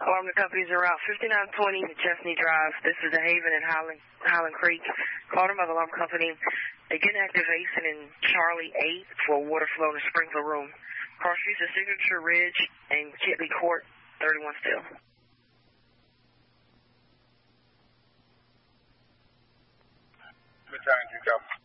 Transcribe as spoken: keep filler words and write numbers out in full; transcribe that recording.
Alarm the companies are Route fifty-nine twenty Chesney Drive. This is the Haven and Highland, Highland Creek. Called them by the alarm company. They get activation in Charlie eight for water flow in the Springfield room. Cross streets of Signature Ridge and Kitley Court, thirty-one still. Returning to Copy.